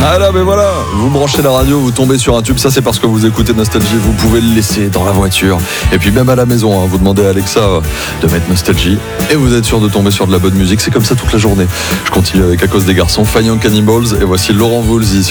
Ah là, mais voilà, vous branchez la radio, vous tombez sur un tube, ça c'est parce que vous écoutez Nostalgie, vous pouvez le laisser dans la voiture. Et puis même à la maison, vous demandez à Alexa de mettre Nostalgie et vous êtes sûr de tomber sur de la bonne musique, c'est comme ça toute la journée. Je continue avec À cause des garçons, Fine Young Cannibals et voici Laurent Voulzy sur